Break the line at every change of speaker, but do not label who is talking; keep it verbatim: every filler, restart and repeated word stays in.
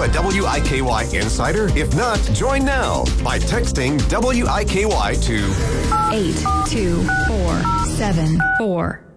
a W I K Y insider? If not, join now by texting W I K Y to
eight two four seven four.